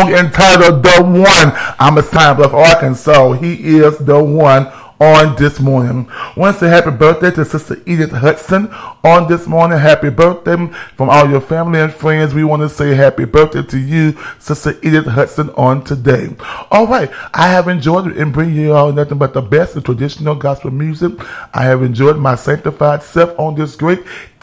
song entitled The One. I'm a Pine Bluff, Arkansas. He is the one on this morning. I want to say happy birthday to Sister Edith Hudson on this morning. Happy birthday from all your family and friends. We want to say happy birthday to you, Sister Edith Hudson, on today. All right, I have enjoyed it and bring you all nothing but the best of traditional gospel music. I have enjoyed my sanctified self on this great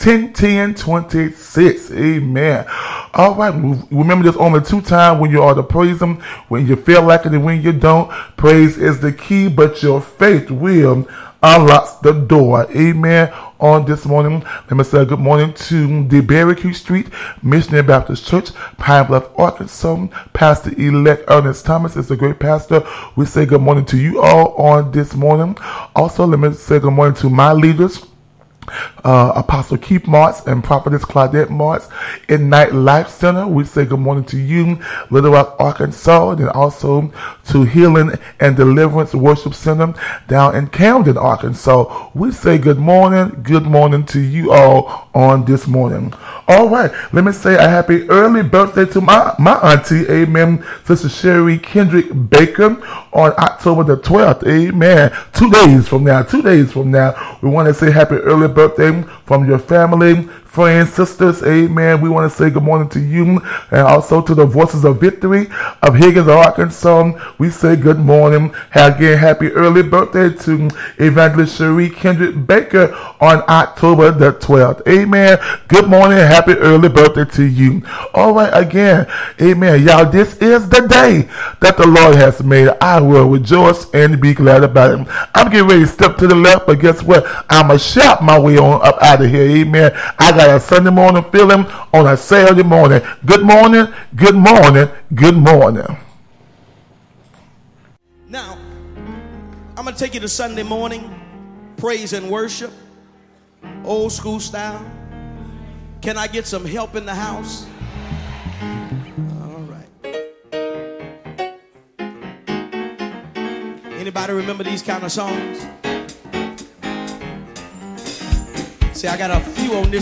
10-10-26. Amen. All right, remember there's only two times when you ought to praise Him, when you feel like it and when you don't. Praise is the key, but your faith will unlock the door. Amen. On this morning, let me say good morning to the Barricue Street Missionary Baptist Church, Pine Bluff, Arkansas. Pastor-elect Ernest Thomas is a great pastor. We say good morning to you all on this morning. Also, let me say good morning to my leaders, Apostle Keith Martz and Prophetess Claudette Martz in Night Life Center. We say good morning to you, Little Rock, Arkansas, and also to Healing and Deliverance Worship Center down in Camden, Arkansas. We say good morning to you all on this morning. All right, let me say a happy early birthday to my auntie, amen, Sister Sherry Kendrick Baker on October the 12th, amen. 2 days from now, we want to say happy early birthday from your family, friends, sisters, amen. We want to say good morning to you and also to the Voices of Victory of Higgins, Arkansas. We say good morning. Again, happy early birthday to Evangelist Cherie Kendrick Baker on October the 12th. Amen. Good morning. Happy early birthday to you. All right, again, amen. Y'all, this is the day that the Lord has made. I will rejoice and be glad about it. I'm getting ready to step to the left, but guess what? I'm going to shout my way on up out of here. Amen. I got a Sunday morning feeling on a Saturday morning. Good morning, good morning, good morning. Now, I'm going to take you to Sunday morning praise and worship, old school style. Can I get some help in the house? All right. Anybody remember these kind of songs? See, I got a few on this